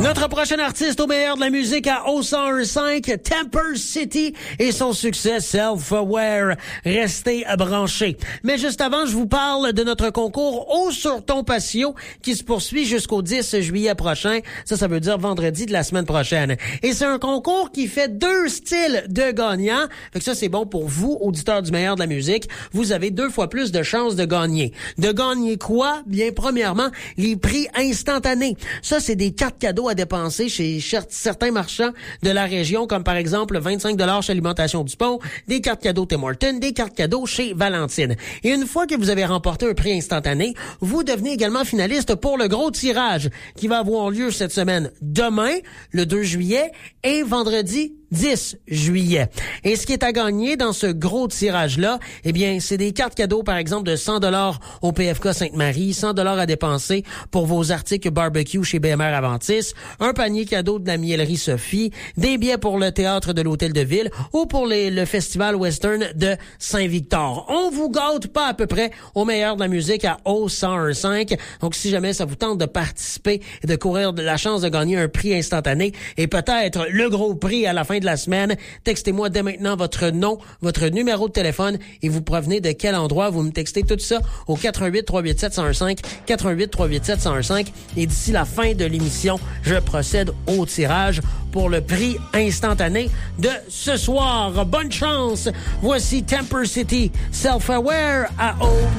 Notre prochain artiste au meilleur de la musique à O105, Temper City et son succès Self-Aware. Restez branchés. Mais juste avant, je vous parle de notre concours Haut sur ton patio qui se poursuit jusqu'au 10 juillet prochain. Ça veut dire vendredi de la semaine prochaine. Et c'est un concours qui fait 2 styles de gagnants. Fait que ça, c'est bon pour vous, auditeurs du meilleur de la musique. Vous avez 2 fois plus de chances de gagner. De gagner quoi? Bien, premièrement, les prix instantanés. Ça, c'est des cartes cadeaux à dépenser chez certains marchands de la région, comme par exemple 25 $ chez Alimentation du Pont, des cartes cadeaux Tim Hortons, des cartes cadeaux chez Valentine. Et une fois que vous avez remporté un prix instantané, vous devenez également finaliste pour le gros tirage qui va avoir lieu cette semaine, demain, le 2 juillet, et vendredi 10 juillet. Et ce qui est à gagner dans ce gros tirage-là, eh bien, c'est des cartes cadeaux, par exemple, de 100 $ au PFK Sainte-Marie, 100 $ à dépenser pour vos articles barbecue chez BMR Aventis, un panier cadeau de la Mielerie Sophie, des billets pour le théâtre de l'Hôtel de Ville ou pour le Festival Western de Saint-Victor. On vous gâte pas à peu près au meilleur de la musique à O105. Donc, si jamais ça vous tente de participer et de courir de la chance de gagner un prix instantané et peut-être le gros prix à la fin de la semaine, textez-moi dès maintenant votre nom, votre numéro de téléphone et vous provenez de quel endroit. Vous me textez tout ça au 88 387 1015, 88 387 1015 et d'ici la fin de l'émission, je procède au tirage pour le prix instantané de ce soir. Bonne chance! Voici Temper City, Self-Aware à O.